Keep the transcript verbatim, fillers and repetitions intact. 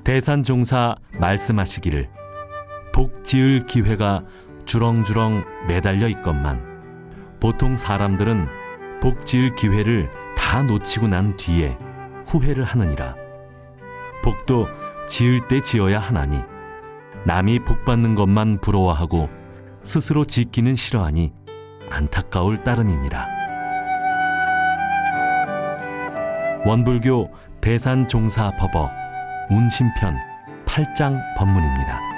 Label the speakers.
Speaker 1: 대산종사 말씀하시기를 복 지을 기회가 주렁주렁 매달려 있건만 보통 사람들은 복 지을 기회를 다 놓치고 난 뒤에 후회를 하느니라. 복도 지을 때 지어야 하나니 남이 복 받는 것만 부러워하고 스스로 짓기는 싫어하니 안타까울 따름이니라. 원불교 대산종사법어 운심편 팔 장 법문입니다.